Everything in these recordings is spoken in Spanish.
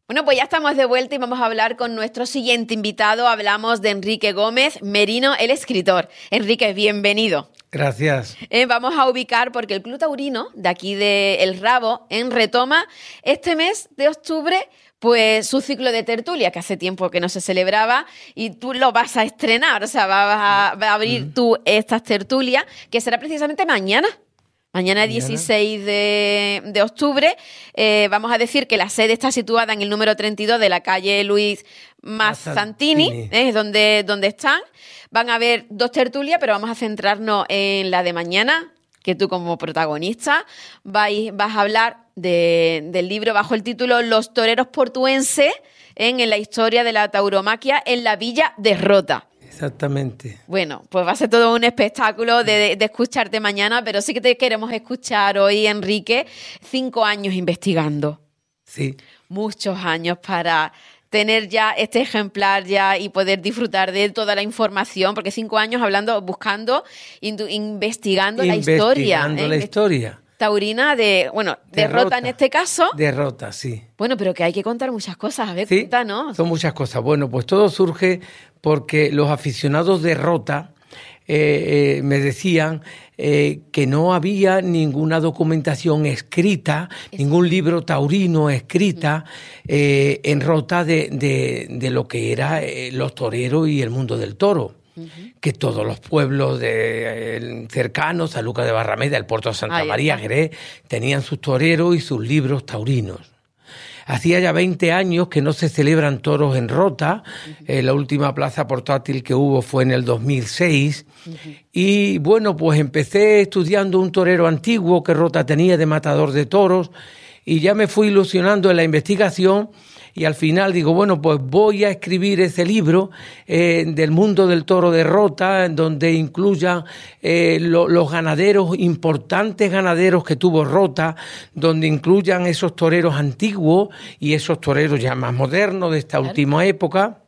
Bueno, pues ya estamos de vuelta y vamos a hablar con nuestro siguiente invitado. Hablamos de Enrique Gómez Merino, el escritor. Enrique, bienvenido. Gracias. Vamos a ubicar, porque el Club Taurino, de aquí de El Rabo, retoma este mes de octubre pues su ciclo de tertulia, que hace tiempo que no se celebraba, y tú lo vas a estrenar, o sea, vas a abrir tú estas tertulias, que será precisamente mañana. Mañana 16 de octubre. Vamos a decir que la sede está situada en el número 32 de la calle Luis Mazzantini, es donde están. Van a haber 2 tertulias, pero vamos a centrarnos en la de mañana, que tú como protagonista vas a hablar del libro bajo el título Los toreros portuenses en la historia de la tauromaquia en la Villa de Rota. Exactamente. Bueno, pues va a ser todo un espectáculo de escucharte mañana, pero sí que te queremos escuchar hoy, Enrique. 5 años investigando. Sí. Muchos años para tener ya este ejemplar ya y poder disfrutar de toda la información, porque 5 años investigando la historia. Investigando la historia. Taurina de Rota en este caso. De Rota, sí. Bueno, pero que hay que contar muchas cosas, a ver, sí, cuéntanos. Son muchas cosas. Bueno, pues todo surge porque los aficionados de Rota me decían que no había ninguna documentación escrita, ningún libro taurino escrita en Rota de lo que era los toreros y el mundo del toro. Que todos los pueblos cercanos, San Lucas de Barrameda, el puerto de Santa María, Jerez, tenían sus toreros y sus libros taurinos. Hacía ya 20 años que no se celebran toros en Rota. La última plaza portátil que hubo fue en el 2006. Y bueno, pues empecé estudiando un torero antiguo que Rota tenía de matador de toros y ya me fui ilusionando en la investigación. Y al final digo, bueno, pues voy a escribir ese libro del mundo del toro de Rota, en donde incluyan los ganaderos, importantes ganaderos que tuvo Rota, donde incluyan esos toreros antiguos y esos toreros ya más modernos de esta última época.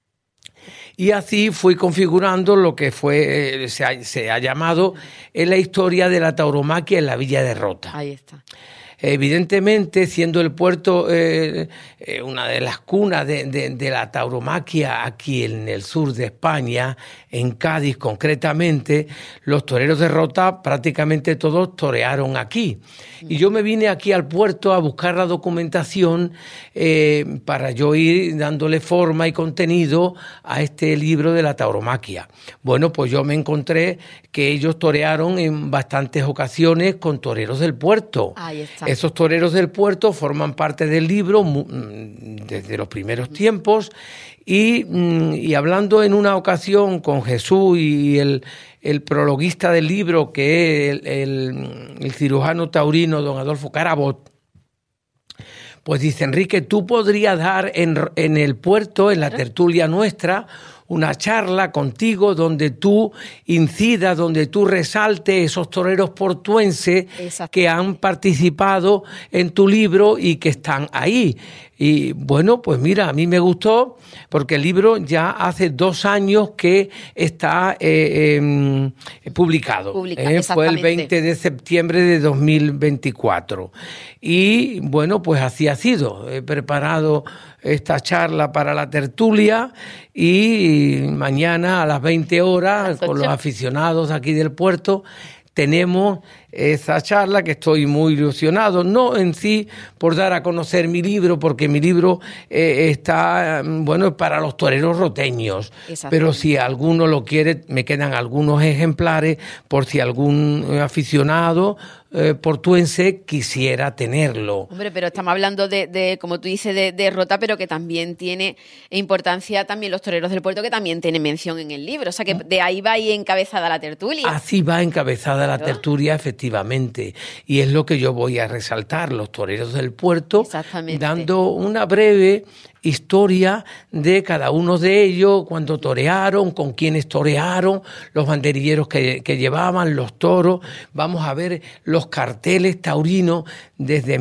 Y así fui configurando lo que se ha llamado la historia de la tauromaquia en la Villa de Rota. Ahí está. Evidentemente, siendo el puerto una de las cunas de la tauromaquia aquí en el sur de España, en Cádiz concretamente, los toreros de Rota prácticamente todos torearon aquí. Y yo me vine aquí al puerto a buscar la documentación para yo ir dándole forma y contenido a este libro de la tauromaquia. Bueno, pues yo me encontré que ellos torearon en bastantes ocasiones con toreros del puerto. Ahí está. Esos toreros del puerto forman parte del libro desde los primeros tiempos y hablando en una ocasión con Jesús y el prologuista del libro, que es el cirujano taurino don Adolfo Carabot, pues dice: Enrique, tú podrías dar en el puerto, en la tertulia nuestra, una charla contigo donde tú incidas, donde tú resaltes esos toreros portuenses que han participado en tu libro y que están ahí. Y bueno, pues mira, a mí me gustó porque el libro ya hace 2 años que está publicado. Fue el 20 de septiembre de 2024. Y bueno, pues así ha sido. He preparado esta charla para la tertulia y mañana a las 20 horas con los aficionados aquí del puerto tenemos esa charla, que estoy muy ilusionado, no en sí por dar a conocer mi libro, porque mi libro está, bueno, para los toreros roteños, pero si alguno lo quiere, me quedan algunos ejemplares por si algún aficionado portuense quisiera tenerlo. Hombre, pero estamos hablando de como tú dices, de Rota, pero que también tiene importancia también los toreros del puerto, que también tiene mención en el libro. O sea, que de ahí va ahí encabezada la tertulia. Así va encabezada la tertulia, efectivamente. Y es lo que yo voy a resaltar, los toreros del puerto, dando una breve historia de cada uno de ellos, cuando torearon, con quiénes torearon, los banderilleros que llevaban, los toros. Vamos a ver los carteles taurinos desde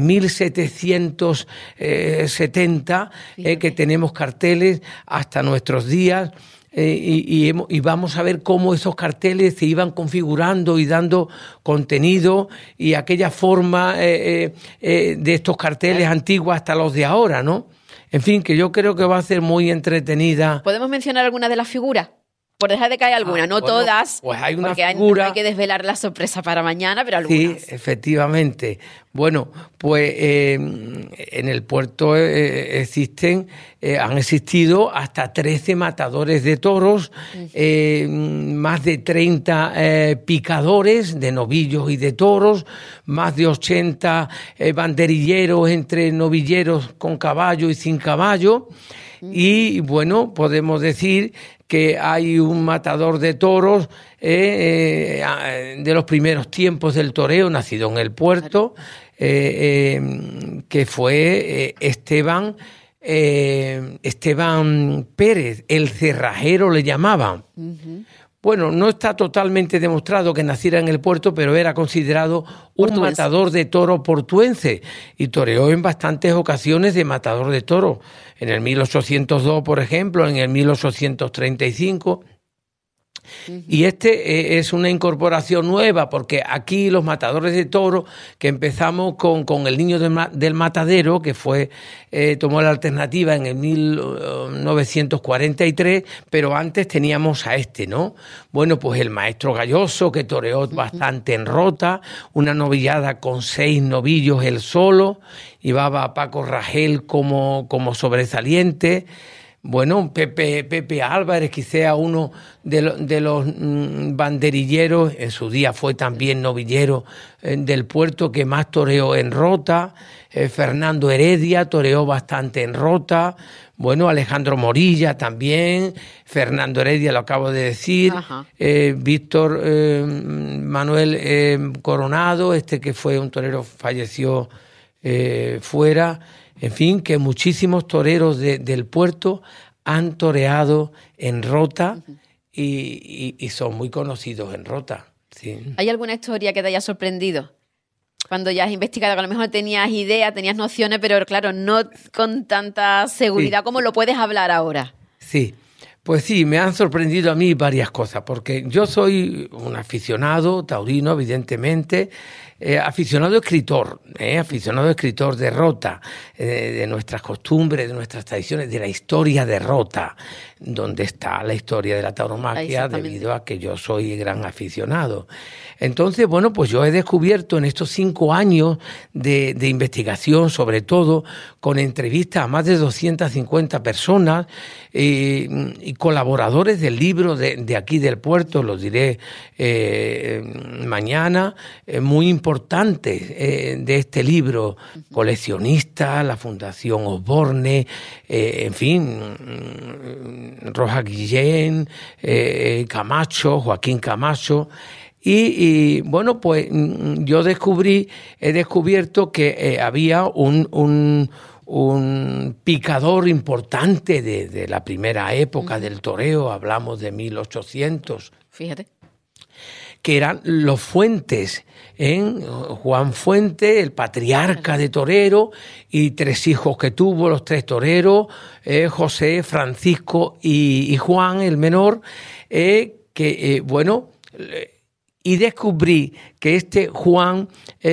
1770, que tenemos carteles hasta nuestros días. Y vamos a ver cómo esos carteles se iban configurando y dando contenido y aquella forma de estos carteles antiguos hasta los de ahora, ¿no? En fin, que yo creo que va a ser muy entretenida. ¿Podemos mencionar algunas de las figuras? Por dejar de caer alguna, no bueno, todas, pues hay una porque figura... no hay que desvelar la sorpresa para mañana, pero algunas. Sí, efectivamente. Bueno, pues en el puerto han existido hasta 13 matadores de toros, más de 30 picadores de novillos y de toros, más de 80 banderilleros entre novilleros con caballo y sin caballo. Y bueno, podemos decir que hay un matador de toros de los primeros tiempos del toreo, nacido en el puerto, que fue Esteban Pérez, el cerrajero le llamaban. Bueno, no está totalmente demostrado que naciera en el puerto, pero era considerado un matador de toro portuense y toreó en bastantes ocasiones de matador de toro. En el 1802, por ejemplo, en el 1835. Y es una incorporación nueva, porque aquí los matadores de toro, que empezamos con el niño del matadero, que tomó la alternativa en el 1943, pero antes teníamos a ¿no? Bueno, pues el maestro Galloso, que toreó bastante en Rota, una novillada con 6 novillos él solo, llevaba a Paco Ragel como sobresaliente. Bueno, Pepe Álvarez, quizá uno de los banderilleros, en su día fue también novillero del puerto que más toreó en Rota. Fernando Heredia toreó bastante en Rota. Bueno, Alejandro Morilla también. Fernando Heredia, lo acabo de decir. Víctor Manuel Coronado, que fue un torero, falleció fuera. En fin, que muchísimos toreros del puerto han toreado en Rota y son muy conocidos en Rota. Sí. ¿Hay alguna historia que te haya sorprendido? Cuando ya has investigado, que a lo mejor tenías ideas, tenías nociones, pero claro, no con tanta seguridad como lo puedes hablar ahora. Sí. Pues sí, me han sorprendido a mí varias cosas, porque yo soy un aficionado taurino, evidentemente, aficionado escritor de Rota, de nuestras costumbres, de nuestras tradiciones, de la historia de Rota, donde está la historia de la tauromaquia, debido a que yo soy gran aficionado. Entonces, bueno, pues yo he descubierto en estos 5 años de investigación, sobre todo con entrevistas a más de 250 personas y colaboradores del libro de aquí del puerto, los diré mañana, muy importantes de este libro, coleccionistas, la Fundación Osborne, en fin, Rojas Guillén, Camacho, Joaquín Camacho. Y bueno, pues yo he descubierto que había un picador importante de la primera época del toreo, hablamos de 1800. Fíjate. Que eran los Fuentes, Juan Fuente, el patriarca de torero, y 3 hijos que tuvo, los 3 toreros, José, Francisco y Juan, el menor, y descubrí que Juan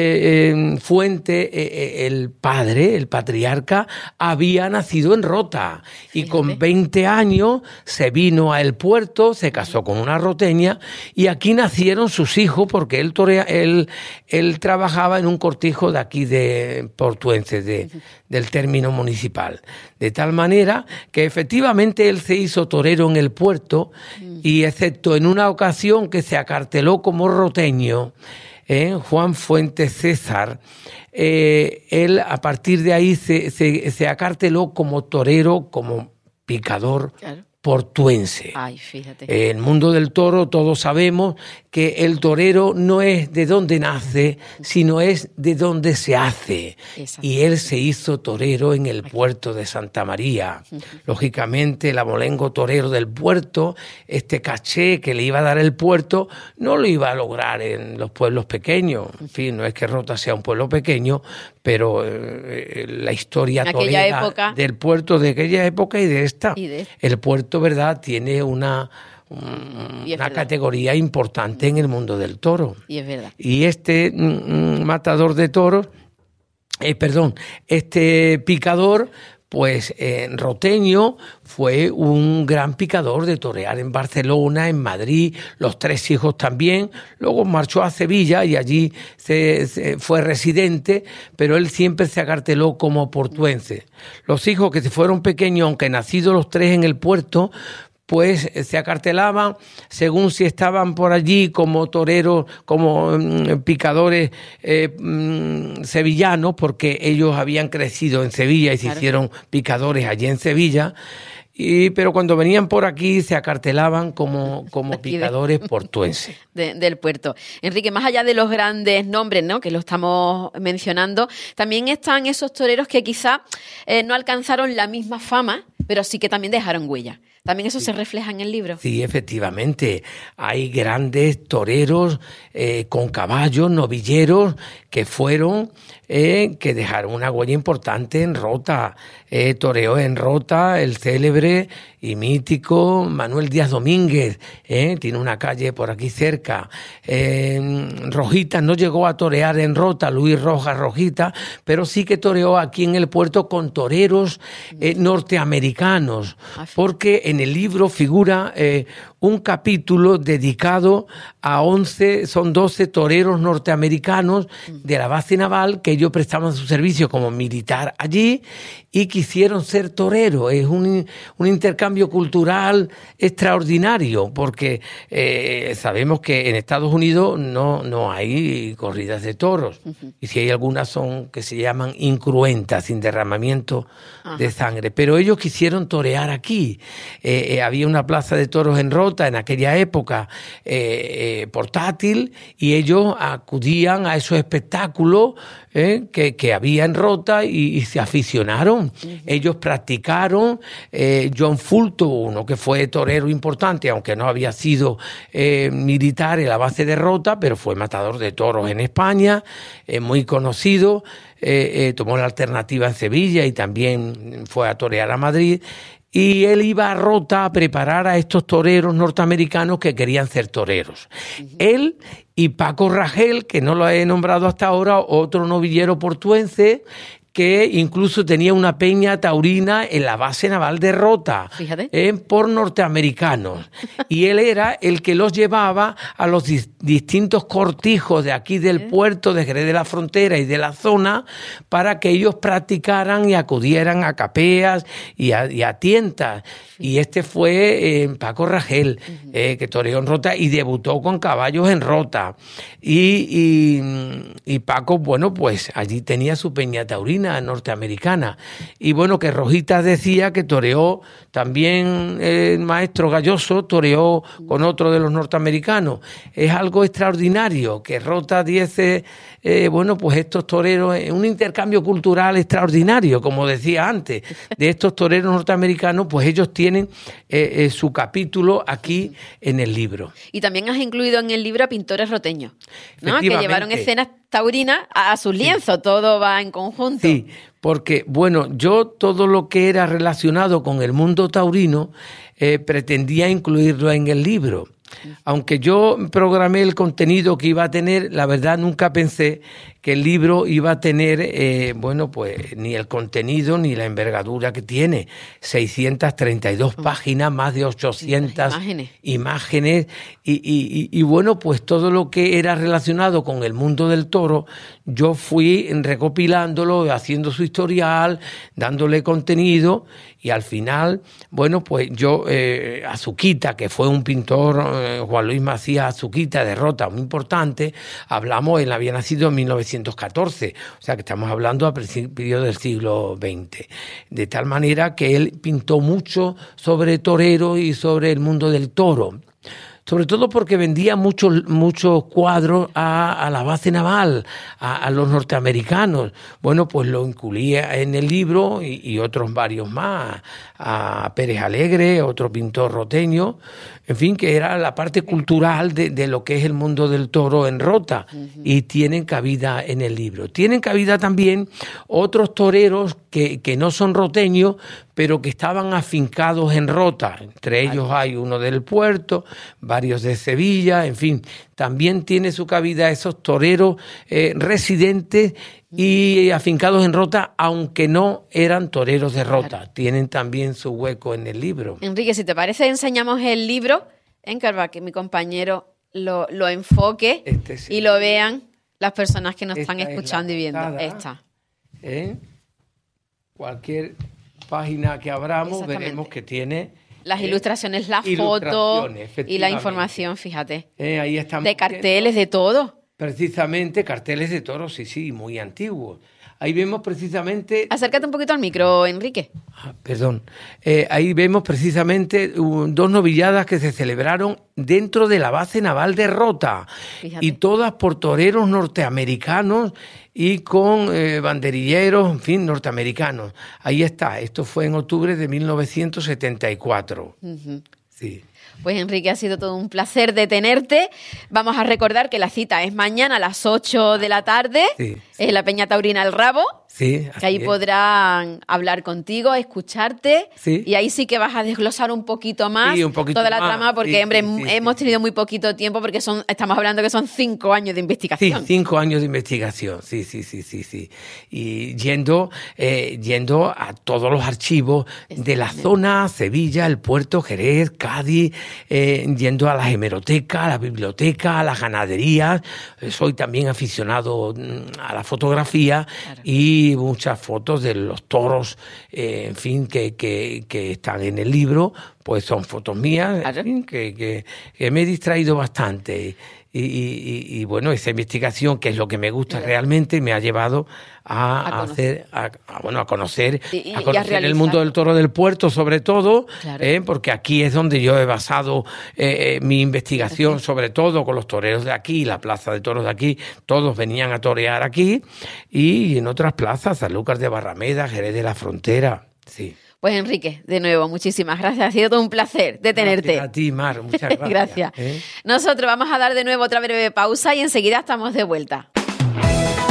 Fuente, el padre, el patriarca, había nacido en Rota. Y con 20 años se vino a El Puerto, se casó con una roteña y aquí nacieron sus hijos porque él trabajaba en un cortijo de aquí de Portuense, del término municipal. De tal manera que efectivamente él se hizo torero en El Puerto y excepto en una ocasión que se acarteló como roteño, Juan Fuentes César, él a partir de ahí se acarteló como torero, como picador portuense. Ay, fíjate. En el mundo del toro todos sabemos que el torero no es de donde nace, sino es de donde se hace. Y él se hizo torero en el puerto de Santa María. Lógicamente, el abolengo torero del puerto, este caché que le iba a dar el puerto, no lo iba a lograr en los pueblos pequeños. En fin, no es que Rota sea un pueblo pequeño, pero la historia torera del puerto de aquella época y de esta. El puerto, ¿verdad?, tiene una categoría importante en el mundo del toro. Y es verdad. Y matador de toros, este picador, pues roteño, fue un gran picador de torear en Barcelona, en Madrid, los 3 hijos también. Luego marchó a Sevilla y allí se fue residente, pero él siempre se acarteló como portuense. Los hijos que se fueron pequeños, aunque nacidos los 3 en el puerto, pues se acartelaban según si estaban por allí como toreros, como picadores sevillanos, porque ellos habían crecido en Sevilla y se hicieron picadores allí en Sevilla. Pero cuando venían por aquí se acartelaban como picadores portuenses. Del puerto. Enrique, más allá de los grandes nombres, ¿no?, que lo estamos mencionando, también están esos toreros que quizá no alcanzaron la misma fama, pero sí que también dejaron huella. ¿También eso se refleja en el libro? Sí, efectivamente. Hay grandes toreros con caballos, novilleros, que fueron, que dejaron una huella importante en Rota. Toreó en Rota el célebre y mítico Manuel Díaz Domínguez, tiene una calle por aquí cerca. Rojita no llegó a torear en Rota, Luis Rojas Rojita, pero sí que toreó aquí en el puerto con toreros norteamericanos, porque en el libro figura un capítulo dedicado a 12 toreros norteamericanos de la base naval que ellos prestaban su servicio como militar allí y quisieron ser toreros. Es un intercambio cultural extraordinario, porque sabemos que en Estados Unidos no hay corridas de toros, y si hay algunas son que se llaman incruentas, sin derramamiento de sangre, pero ellos quisieron torear aquí. Había una plaza de toros en Rota en aquella época, portátil, y ellos acudían a esos espectáculos que había en Rota y se aficionaron. Ellos practicaron. John Fulton, uno que fue torero importante, aunque no había sido militar en la base de Rota, pero fue matador de toros en España, muy conocido. Tomó la alternativa en Sevilla y también fue a torear a Madrid. Y él iba a Rota a preparar a estos toreros norteamericanos que querían ser toreros. Él y Paco Ragel, que no lo he nombrado hasta ahora, otro novillero portuense, que incluso tenía una peña taurina en la base naval de Rota, por norteamericanos. Y él era el que los llevaba a los distintos cortijos de aquí del puerto, de Jerez de la Frontera y de la zona, para que ellos practicaran y acudieran a capeas y a tientas. Y este fue Paco Ragel, que toreó en Rota y debutó con caballos en Rota. Y Paco, bueno, pues allí tenía su peña taurina norteamericana. Y bueno, que Rojita decía que toreó también el maestro Galloso, toreó con otro de los norteamericanos. Es algo extraordinario que Rota diese, bueno, pues estos toreros, un intercambio cultural extraordinario, como decía antes, de estos toreros norteamericanos, pues ellos tienen su capítulo aquí en el libro. Y también has incluido en el libro a pintores roteños, ¿no?, que llevaron escenas taurinas a sus lienzos, todo va en conjunto. Sí, porque, bueno, yo todo lo que era relacionado con el mundo taurino pretendía incluirlo en el libro. Aunque yo programé el contenido que iba a tener, la verdad nunca pensé que el libro iba a tener, bueno, pues ni el contenido ni la envergadura que tiene. 632 páginas, más de 800 imágenes y bueno, pues todo lo que era relacionado con el mundo del toro, yo fui recopilándolo, haciendo su historial, dándole contenido. Y al final, bueno, pues yo, Azuquita, que fue un pintor, Juan Luis Macías Azuquita, de Rota, muy importante, él había nacido en 1914, o sea que estamos hablando a principios del siglo XX. De tal manera que él pintó mucho sobre toreros y sobre el mundo del toro. Sobre todo porque vendía muchos cuadros a la base naval, a los norteamericanos. Bueno, pues lo incluía en el libro y otros varios más. A Pérez Alegre, otro pintor roteño. En fin, que era la parte cultural de lo que es el mundo del toro en Rota. Y tienen cabida en el libro. Tienen cabida también otros toreros que no son roteños, pero que estaban afincados en Rota. Entre ellos hay uno del puerto, varios de Sevilla, en fin, también tiene su cabida esos toreros residentes y afincados en Rota, aunque no eran toreros de Rota. Claro. Tienen también su hueco en el libro. Enrique, si te parece, enseñamos el libro para que mi compañero lo enfoque y lo vean las personas que nos están escuchando y viendo. Esta. Cualquier página que abramos veremos que tiene las ilustraciones, las fotos y la información, fíjate. Ahí estamos de carteles, de todo. Precisamente, carteles de toros, sí, muy antiguos. Ahí vemos precisamente... Acércate un poquito al micro, Enrique. Perdón. Ahí vemos precisamente 2 novilladas que se celebraron dentro de la base naval de Rota. Fíjate. Y todas por toreros norteamericanos y con banderilleros, en fin, norteamericanos. Ahí está. Esto fue en octubre de 1974. Uh-huh. Sí. Pues Enrique, ha sido todo un placer de tenerte. Vamos a recordar que la cita es mañana a las 8 de la tarde, en la Peña Taurina El Rabo. Sí, que ahí podrán hablar contigo, escucharte, y ahí sí que vas a desglosar un poquito más toda la trama, porque hemos tenido muy poquito tiempo, porque estamos hablando que son 5 años de investigación. Sí, 5 años de investigación, sí. Y yendo a todos los archivos de la zona, Sevilla, el puerto, Jerez, Cádiz, yendo a las hemerotecas, a la biblioteca, a las ganaderías. Soy también aficionado a la fotografía, claro. Y muchas fotos de los toros, en fin, que están en el libro, pues son fotos mías, claro. En fin, que me he distraído bastante. Y bueno, esa investigación, que es lo que me gusta realmente, me ha llevado a conocer el mundo del toro del puerto, sobre todo, claro. Porque aquí es donde yo he basado mi investigación, sobre todo con los toreros de aquí, la plaza de toros de aquí, todos venían a torear aquí, y en otras plazas, Sanlúcar de Barrameda, Jerez de la Frontera, sí. Pues Enrique, de nuevo, muchísimas gracias. Ha sido todo un placer de tenerte. Gracias a ti, Mar, muchas gracias. Gracias. Nosotros vamos a dar de nuevo otra breve pausa y enseguida estamos de vuelta.